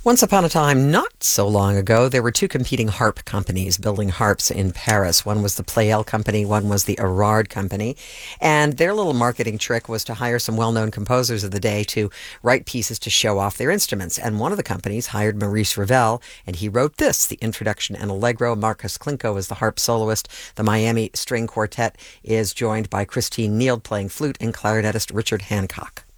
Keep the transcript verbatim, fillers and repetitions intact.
Once upon a time, not so long ago, there were two competing harp companies building harps in Paris. One was the Pleyel Company, one was the Erard Company. And their little marketing trick was to hire some well known composers of the day to write pieces to show off their instruments. And one of the companies hired Maurice Ravel, and he wrote this, the introduction and allegro. Marcus Klinko is the harp soloist. The Miami String Quartet is joined by Christine Neild playing flute and clarinetist Richard Hancock.